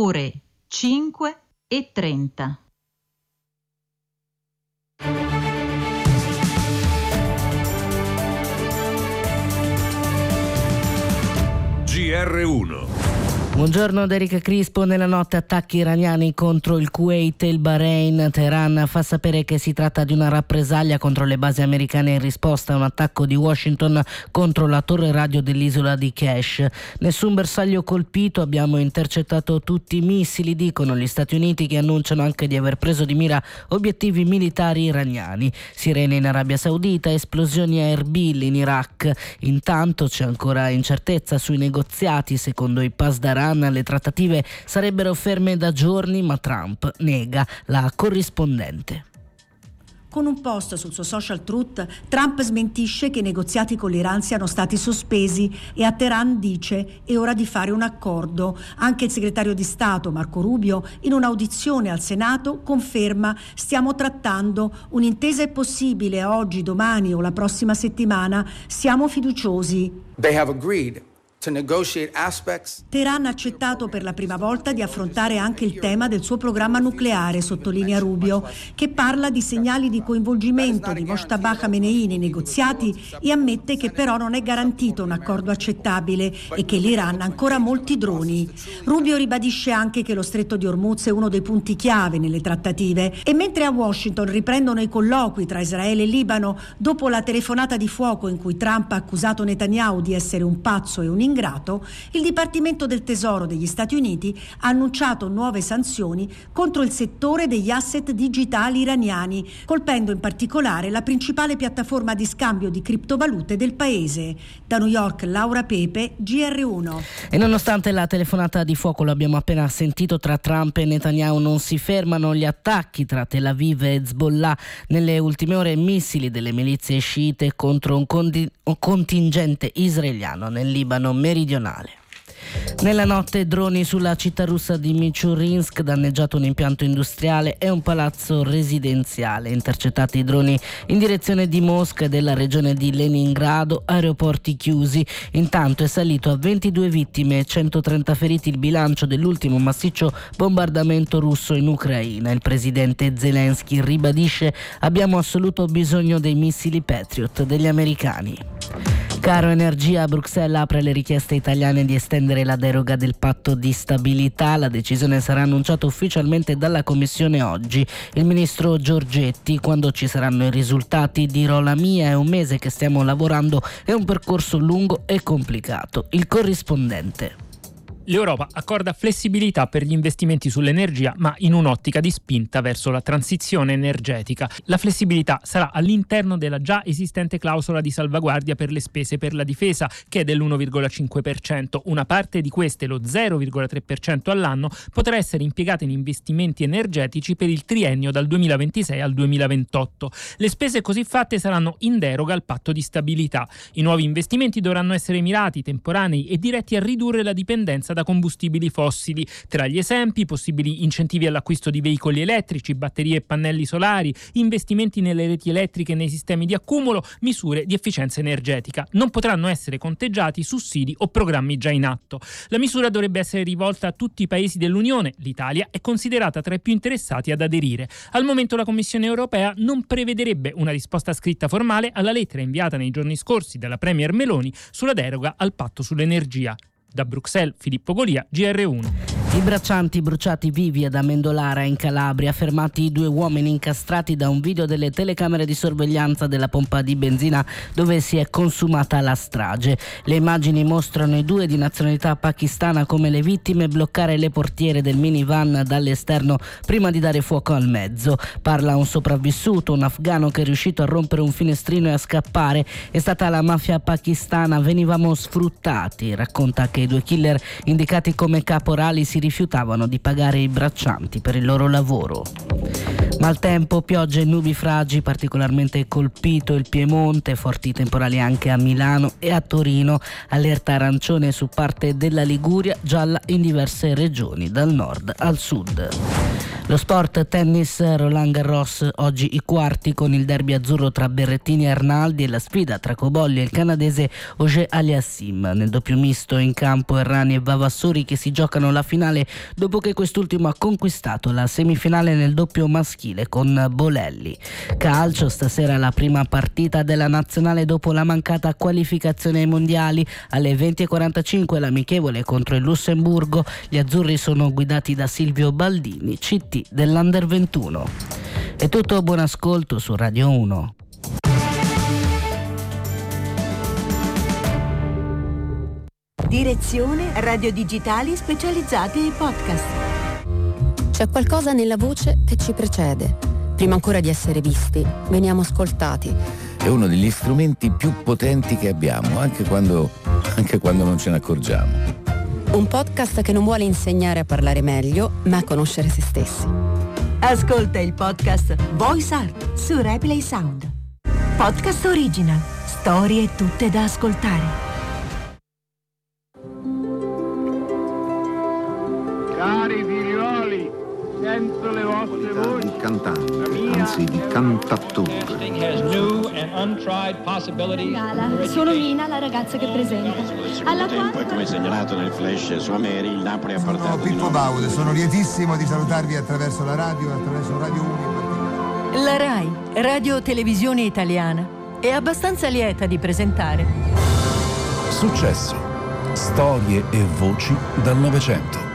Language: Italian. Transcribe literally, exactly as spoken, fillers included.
ore cinque e trenta. G R uno. Buongiorno da Erika Crispo. Nella notte attacchi iraniani contro il Kuwait e il Bahrain. Teheran fa sapere che si tratta di una rappresaglia contro le basi americane in risposta a un attacco di Washington contro la torre radio dell'isola di Kesh. Nessun bersaglio colpito, abbiamo intercettato tutti i missili, dicono gli Stati Uniti, che annunciano anche di aver preso di mira obiettivi militari iraniani. Sirene in Arabia Saudita, esplosioni a Erbil in Iraq. Intanto c'è ancora incertezza sui negoziati. Secondo i Pasdaran le trattative sarebbero ferme da giorni, ma Trump nega. La corrispondente. Con un post sul suo social Truth, Trump smentisce che i negoziati con l'Iran siano stati sospesi e a Teheran dice è ora di fare un accordo. Anche il segretario di Stato Marco Rubio, in un'audizione al Senato, conferma: stiamo trattando, un'intesa è possibile oggi, domani o la prossima settimana, siamo fiduciosi. They have agreed to negotiate aspects. Teheran ha accettato per la prima volta di affrontare anche il tema del suo programma nucleare, sottolinea Rubio, che parla di segnali di coinvolgimento di Mojtaba Khamenei nei negoziati e ammette che però non è garantito un accordo accettabile e che l'Iran ha ancora molti droni. Rubio ribadisce anche che lo stretto di Hormuz è uno dei punti chiave nelle trattative e mentre a Washington riprendono i colloqui tra Israele e Libano dopo la telefonata di fuoco in cui Trump ha accusato Netanyahu di essere un pazzo e un ingrato, il Dipartimento del Tesoro degli Stati Uniti ha annunciato nuove sanzioni contro il settore degli asset digitali iraniani, colpendo in particolare la principale piattaforma di scambio di criptovalute del paese. Da New York, Laura Pepe, G R uno. E nonostante la telefonata di fuoco, lo abbiamo appena sentito, tra Trump e Netanyahu non si fermano gli attacchi tra Tel Aviv e Hezbollah. Nelle ultime ore missili delle milizie sciite contro un, condi- un contingente israeliano nel Libano meridionale. Nella notte droni sulla città russa di Michurinsk, danneggiato un impianto industriale e un palazzo residenziale. Intercettati i droni in direzione di Mosca e della regione di Leningrado, aeroporti chiusi. Intanto è salito a ventidue vittime e centotrenta feriti il bilancio dell'ultimo massiccio bombardamento russo in Ucraina. Il presidente Zelensky ribadisce: abbiamo assoluto bisogno dei missili Patriot degli americani. Caro energia, Bruxelles apre le richieste italiane di estendere la deroga del patto di stabilità. La decisione sarà annunciata ufficialmente dalla Commissione oggi. Il ministro Giorgetti: quando ci saranno i risultati dirò la mia, è un mese che stiamo lavorando, è un percorso lungo e complicato. Il corrispondente. L'Europa accorda flessibilità per gli investimenti sull'energia, ma in un'ottica di spinta verso la transizione energetica. La flessibilità sarà all'interno della già esistente clausola di salvaguardia per le spese per la difesa, che è dell'uno virgola cinque per cento. Una parte di queste, lo zero virgola tre per cento all'anno, potrà essere impiegata in investimenti energetici per il triennio dal duemilaventisei al duemilaventotto. Le spese così fatte saranno in deroga al patto di stabilità. I nuovi investimenti dovranno essere mirati, temporanei e diretti a ridurre la dipendenza da combustibili fossili. Tra gli esempi, possibili incentivi all'acquisto di veicoli elettrici, batterie e pannelli solari, investimenti nelle reti elettriche e nei sistemi di accumulo, misure di efficienza energetica. Non potranno essere conteggiati sussidi o programmi già in atto. La misura dovrebbe essere rivolta a tutti i paesi dell'Unione. L'Italia è considerata tra i più interessati ad aderire. Al momento la Commissione europea non prevederebbe una risposta scritta formale alla lettera inviata nei giorni scorsi dalla Premier Meloni sulla deroga al patto sull'energia. Da Bruxelles, Filippo Golia, G R uno. I braccianti bruciati vivi ad Amendolara in Calabria, fermati i due uomini incastrati da un video delle telecamere di sorveglianza della pompa di benzina dove si è consumata la strage. Le immagini mostrano i due di nazionalità pakistana come le vittime bloccare le portiere del minivan dall'esterno prima di dare fuoco al mezzo. Parla un sopravvissuto, un afgano che è riuscito a rompere un finestrino e a scappare. È stata la mafia pakistana, venivamo sfruttati. Racconta che i due killer indicati come caporali si rifiutavano di pagare i braccianti per il loro lavoro. Maltempo, piogge e nubifragi, particolarmente colpito il Piemonte, forti temporali anche a Milano e a Torino, allerta arancione su parte della Liguria, gialla in diverse regioni dal nord al sud. Lo sport tennis, Roland Garros, oggi i quarti con il derby azzurro tra Berrettini e Arnaldi e la sfida tra Cobolli e il canadese Auger Aliassime. Nel doppio misto in campo Errani e Vavassori che si giocano la finale dopo che quest'ultimo ha conquistato la semifinale nel doppio maschile con Bolelli. Calcio, stasera la prima partita della nazionale dopo la mancata qualificazione ai mondiali. Alle venti e quarantacinque l'amichevole contro il Lussemburgo. Gli azzurri sono guidati da Silvio Baldini, C T dell'Under ventuno. È tutto, buon ascolto su Radio uno. Direzione Radio Digitali specializzati in podcast. C'è qualcosa nella voce che ci precede. Prima ancora di essere visti, veniamo ascoltati. È uno degli strumenti più potenti che abbiamo, anche quando, anche quando non ce ne accorgiamo. Un podcast che non vuole insegnare a parlare meglio, ma a conoscere se stessi. Ascolta il podcast Voice Art su Replay Sound. Podcast original. Storie tutte da ascoltare. Cari figlioli, sento le vostre voci. Di cantante, anzi di cantattore. Sono Mina, la ragazza che presenta. Alla quale... come segnalato nel flash su Ameri, il Napoli ha portato. Sono Pippo Baude, sono lietissimo di salutarvi attraverso la radio, attraverso Radio uno. La RAI, Radio Televisione Italiana, è abbastanza lieta di presentare Successo. Storie e voci dal Novecento.